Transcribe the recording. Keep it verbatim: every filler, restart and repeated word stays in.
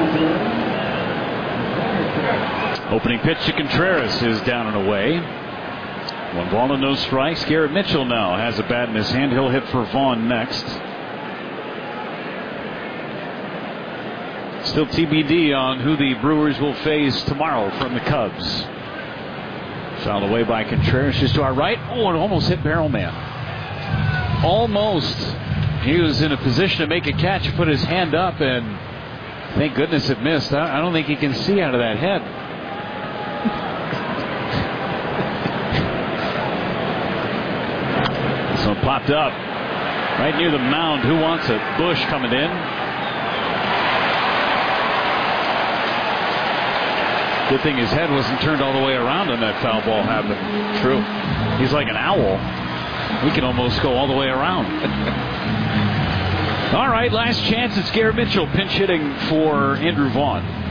Opening pitch to Contreras is down and away. One ball and no strikes. Garrett Mitchell now has a bat in his hand. He'll hit for Vaughn next. Still T B D on who the Brewers will face tomorrow from the Cubs. Fouled away by Contreras just to our right. Oh, it almost hit Barrelman. Almost. He was in a position to make a catch, put his hand up, and thank goodness it missed. I don't think he can see out of that head. This one popped up right near the mound. Who wants it? Bush coming in. Good thing his head wasn't turned all the way around when that foul ball happened. True. He's like an owl. He can almost go all the way around. All right, last chance. It's Garrett Mitchell pinch hitting for Andrew Vaughn.